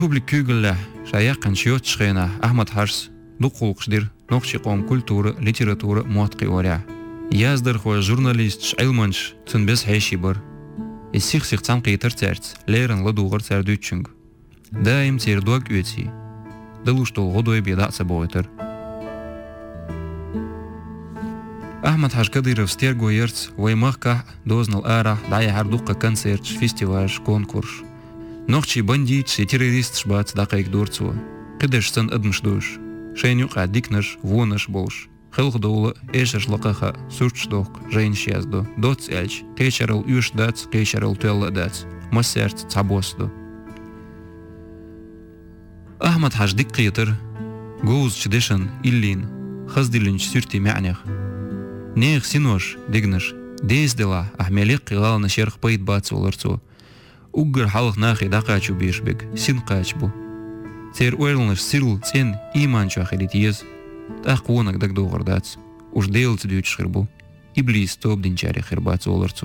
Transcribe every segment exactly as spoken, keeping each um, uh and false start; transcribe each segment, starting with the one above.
Publik kügülle şayaqan şiyot çıqayna Ahmet Hars duqulqşdir noqşi qom kulturu literaturu muatqi orya. Yazdır xo jurnalist ilmanç tünbes heşibir. Isix sich tam qeytir terts leren la duğur serdüçüng. Daim terduak ütsi. Daluştol godoy beda saboyter. Ahmet Hars Kadyrov stergoyerts vaymaqqa doznal ara daya har duqqa koncert festival konkurs. Noqchi bandit și terrorist șbați dacă e dorțu. Qideshsan admșduș. Шенюqa diknăș vonăș bolș. Xilgdovlu eșeș laqaqa surçdoq женщязду. Dots elç qeşarıl üş dats qeşarıl tölla dats. Masert çabosdu. Ahmet Haj diqqiytir. Goz çidişin illin. Xazdilinç sürti ma'nıq. Neğ sinoş dignăş. Dezdela ahmelik qilalna şerq payt bats olarçu. Uggır halıq naxi daqaçu beşbek, sin qaçbu. Ter oylnış sirl sen imançu axilit yez. Taq qonak dak doğırdats. Uж delts düç xirbu. İblis tobdinçari xirbats olarçu.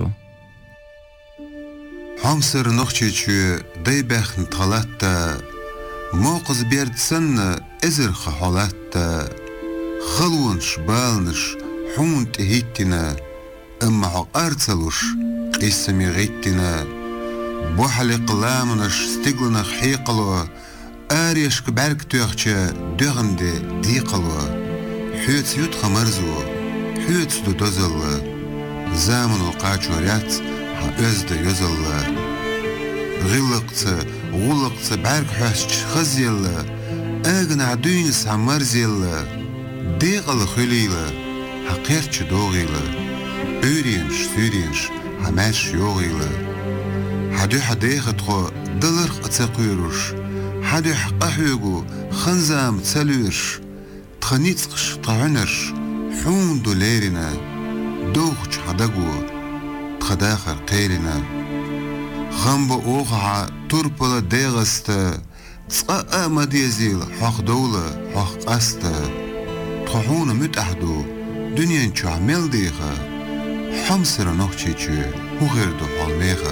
Hamsır noqçeçü daybexn talatta. Moqız berdsan ezir xahalatta. Xalwunş balnış hunt hittina. Amma artsaluş qissami gittina. Bohalik lamınış stiglına xiqalı, ariyşk berk tüyaqçı döğünde diqalı, hüts yut xamarzu, hüts du dozılı, zamanı qaçuryat, ha özde yozılı, gıllıqцы, gullıqцы berk hösç xızyılı, ağına düğüns hamarzılı, diqalı xülüyle, ha qerçi doğıylı, öğrenş, sürенş, ha merş yoğıylı, حدو حديقة خو دلرق أتقيروش حدو حقحيقو خنزام تسلوش تخنيتقش طعنش حون دوليرنا دوخش حدقو تخداخر قيلنا غنبو أوغع تربلا ديغستا تسقاء مديزيل حق دولة حق قستا تخحون متأحدو دنيا انشو عمل ديخا حمسر نوخشيشو هو غيردو حالميخا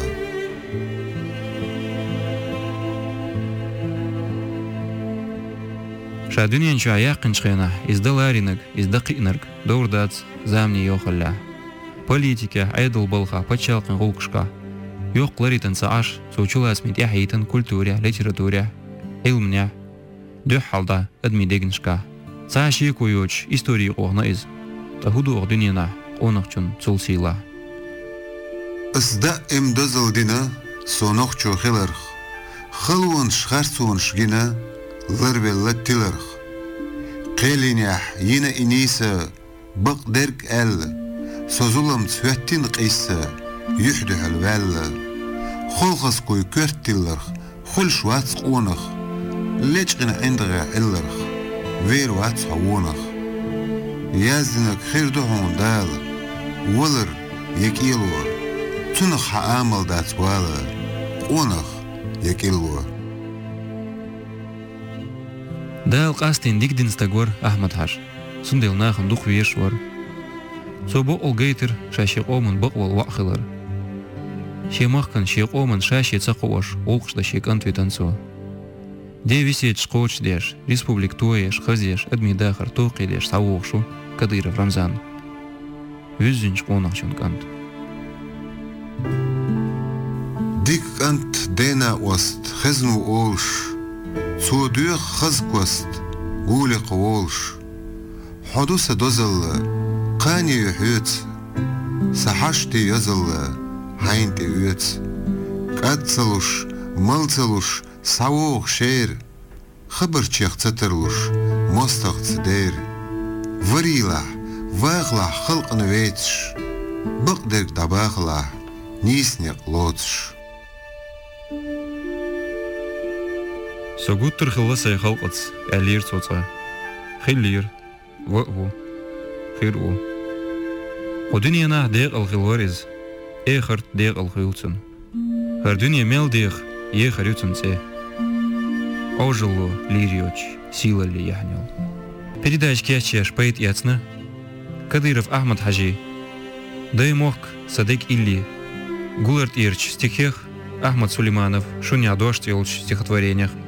Ша дүниенчу аяқын чықена, издалариныг, издақинырг, дордац, замни йохалля. Политика, айдыл болға, пачалқын ғолқышқа. Йоқ ларитын сааш, соучуласмит яхейтін культуре, литературе, илмне, дөх халда, адмидегіншқа. Сааши койоч, истории оғна из. Тахудуғ дүниена, қонықчын цулсила. Исда им дозылдина, соноқчу хиларх. Хылуын шхарцуын шгина, Lırvella tilırx. Qelinah yine inisa baq derk el. Sozulam tsvettin qissa yuhdu halwalla. Xolxas koy körttilırx. Xul şwats qonux. Lechqina indga ilırx. Ver wats hawonux. Yazdinak khirdu hondal. Walır yekilu. Tunux haamal datswala. Qonux yekilu. Dal qastin digdin stagor Ahmet Hars. Sundel naxın duq viyeş var. Sobo olgaytir şaşiq omun baqwal waqhilar. Şemaqkan şiq omun şaşi tsaqoş olqışda şiq antvetanso. Devisi çqoç deş, Respublik toyeş, xazeş, admidaxar toqideş savoqşu Kadyrov Ramzan. Yüzünç qonaqçun kant. Dik ant dena ost xeznu olş. Suuduyaq xazquast, guuliq wolsh. Xudusa dozalla, qani yuhut. Sahashti yazalla, haynti uyut. Qatsalush, malsalush, savoq şer. Xabarchiq tsatırlush, mostaq tsider. Varila, vaqla xalqını vetsh. Baqdirq dabaqla, nisniq lotsh. Согуттер хылласа халқыц, әлер соца. Хиллер, вау, хиру. О дүниена дег алхилварез, эхарт дег алхилцын. Хар дүния мел дег, ехар ютсынце. Ожилу лириоч, сила ли яхнел. Передач кячеш поэт яцна. Кадыров Ахмет Хажи. Даймок Садык Илли. Гулард Ирч стихех. Ахмат Сулейманов, Шуня Дождь в стихотворениях.